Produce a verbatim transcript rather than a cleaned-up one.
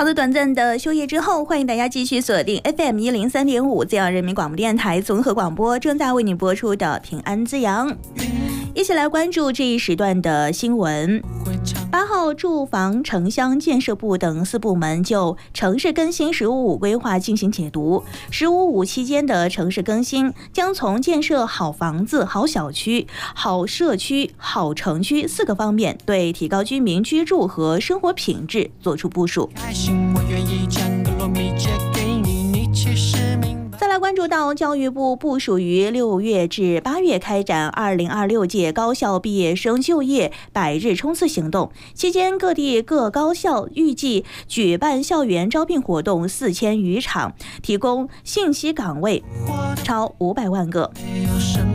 好的，短暂的休业之后，欢迎大家继续锁定 F M 一零三点五自阳人民广播电台综合广播，正在为你播出的平安之阳。一起来关注这一时段的新闻。八号，住房城乡建设部等四部门就城市更新“十五五”规划进行解读。“十五五”期间的城市更新将从建设好房子、好小区、好社区、好城区四个方面，对提高居民居住和生活品质做出部署。再来关注到教育部部署于六月至八月开展二零二六届高校毕业生就业百日冲刺行动，期间各地各高校预计举办校园招聘活动四千余场，提供信息岗位超五百万个。